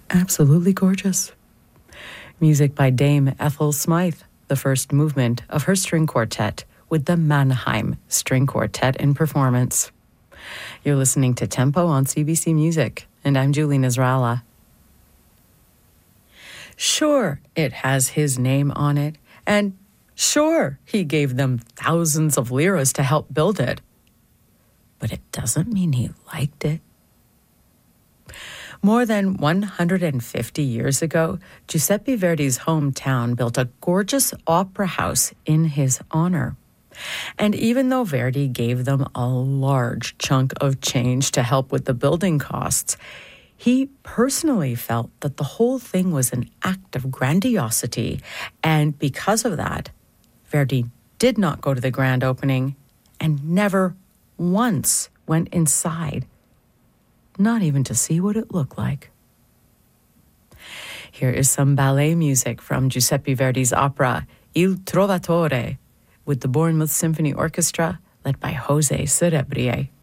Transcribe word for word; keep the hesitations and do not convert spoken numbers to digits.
absolutely gorgeous. Music by Dame Ethel Smythe, the first movement of her string quartet with the Mannheim String Quartet in performance. You're listening to Tempo on C B C Music, and I'm Julie Nasrallah. Sure, it has his name on it, and sure, he gave them thousands of liras to help build it. But it doesn't mean he liked it. More than one hundred fifty years ago, Giuseppe Verdi's hometown built a gorgeous opera house in his honor. And even though Verdi gave them a large chunk of change to help with the building costs, he personally felt that the whole thing was an act of grandiosity, and because of that, Verdi did not go to the grand opening and never once went inside, not even to see what it looked like. Here is some ballet music from Giuseppe Verdi's opera Il Trovatore with the Bournemouth Symphony Orchestra led by Jose Cerebrie.